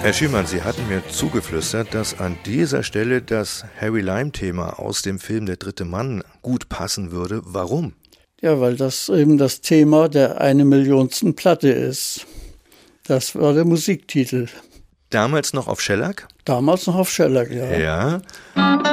Herr Schümann, Sie hatten mir zugeflüstert, dass an dieser Stelle das Harry-Lime-Thema aus dem Film Der dritte Mann gut passen würde. Warum? Ja, weil das eben das Thema der 1 Millionsten Platte ist. Das war der Musiktitel. Damals noch auf Shellac? Damals noch auf Shellac, ja. Ja.